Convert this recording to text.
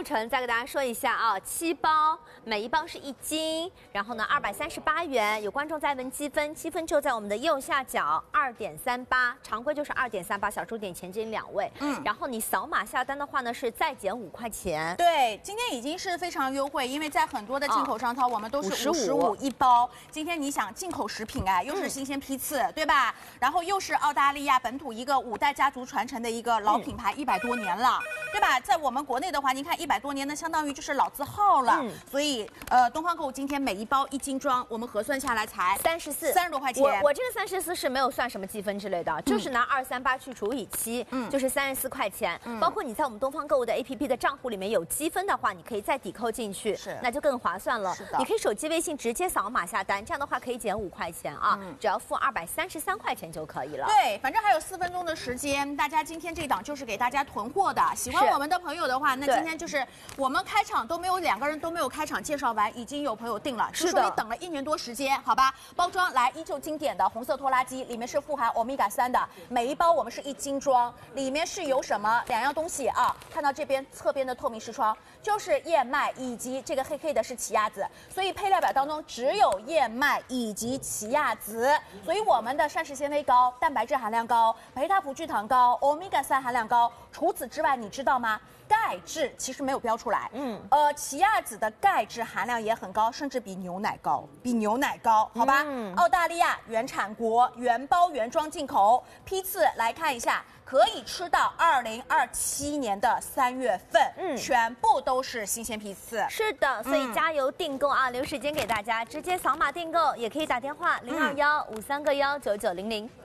程再给大家说一下啊，7包，每一包是1斤，然后呢238元。有观众在问积分，积分就在我们的右下角2.38，常规就是2.38，小数点前进2位。然后你扫码下单的话呢，是再减5块钱。 对，今天已经是非常优惠，因为在很多的进口商超，我们都是55一包。今天你想进口食品哎，又是新鲜批次，对吧？然后又是澳大利亚本土一个5代家族传承的一个老品牌，100多年了，对吧？在我们国内的话，您看100多年呢，相当于就是老字号了。所以东方购物今天每一包1斤装，我们核算下来才30多块钱。 我这个34是没有算什么积分之类的，就是拿238去除以7，就是34块钱。包括你在我们东方购物的 APP 的账户里面有积分的话，你可以再抵扣进去，那就更划算了。你可以手机微信直接扫码下单，这样的话可以减5块钱啊，只要付233块钱就可以了。 对，反正还有4分钟的时间，大家今天这档就是给大家囤货的。喜欢我们的朋友的话，那今天就是我们开场都没有2个人都没有开场介绍完，已经有朋友订了，是说你等了1年多时间，好吧？包装来依旧经典的红色拖拉机，里面是富含欧米伽3的，每一包我们是1斤装，里面是有什么2样东西啊？看到这边侧边的透明视窗，就是燕麦以及这个黑黑的是奇亚籽，所以配料表当中只有燕麦以及奇亚籽，所以我们的膳食纤维高，蛋白质含量高，贝塔葡聚糖高，欧米伽3含量高。除此之外，你知道吗？钙质其实没有标出来，奇亚籽的钙质含量也很高，甚至比牛奶高，好吧？澳大利亚原产国，原包原装进口，批次来看一下，可以吃到2027年的3月份，全部都是新鲜批次。 是的，所以加油订购啊，留时间给大家，直接扫码订购，也可以打电话0215319900。